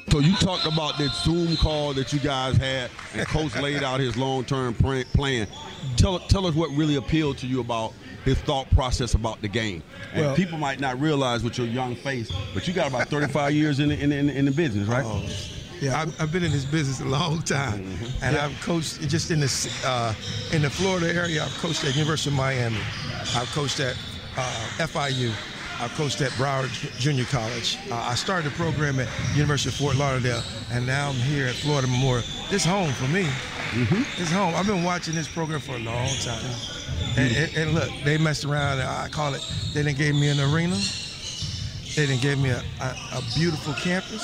So you talked about that Zoom call that you guys had, and Coach laid out his long-term plan. Tell us what really appealed to you about his thought process about the game. And people might not realize with your young face, but you got about 35 years in the business, right? Yeah, I've been in this business a long time, and I've coached just in the Florida area. I've coached at University of Miami. I've coached at FIU. I've coached at Broward Junior College. I started the program at University of Fort Lauderdale, and now I'm here at Florida Memorial. This home for me. It's home. I've been watching this program for a long time. And look, they messed around. I call it, they done gave me an arena. They done gave me a beautiful campus,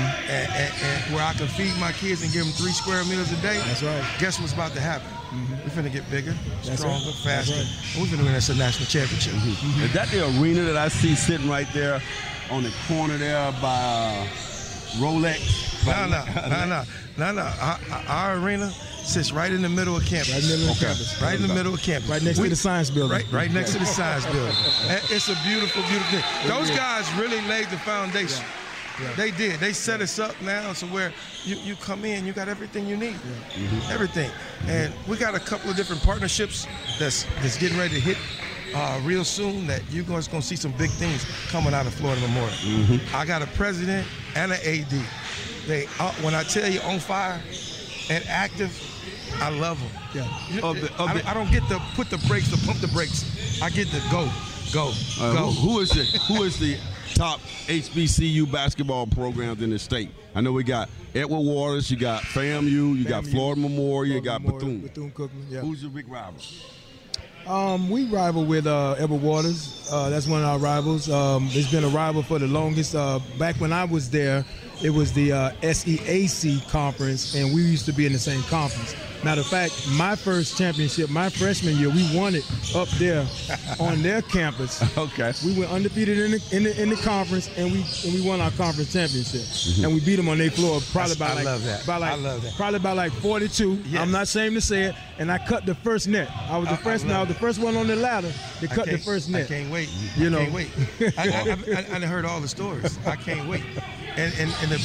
and where I can feed my kids and give them 3 square meals a day. That's right. Guess what's about to happen? We're finna get bigger, stronger, faster. And we're finna win us a national championship. Is that the arena that I see sitting right there on the corner there by Rolex? No. Our arena sits right in the middle of campus. Right in the middle of campus. Right in the middle of campus. Right next to the science building. Right next to the science building. It's a beautiful, beautiful thing. Those guys really laid the foundation. Yeah. They did. They set us up now to where you come in, you got everything you need. Everything. And we got a couple of different partnerships that's getting ready to hit real soon, that you're going to see some big things coming out of Florida Memorial. I got a president and an AD. They, when I tell you on fire and active, I love them. Yeah. I don't get to put the brakes, to pump the brakes. I get to go. Who is the top HBCU basketball programs in the state? I know we got Edward Waters, you got FAMU, you got Florida Memorial, you got Bethune. Bethune-Cookman, yeah. Who's your big rival? We rival with Edward Waters. That's one of our rivals. It's been a rival for the longest. Back when I was there, it was the SEAC conference, and we used to be in the same conference. Matter of fact, my first championship, my freshman year, we won it up there on their campus. Okay. We went undefeated in the conference, and we won our conference championship. And we beat them on their floor probably I love that. Probably by like 42. Yes. I'm not ashamed to say it. And I cut the first net. I was the freshman. I was the first one on the ladder to cut the first net. I can't wait. You know. I can't wait. I heard all the stories. I can't wait. And the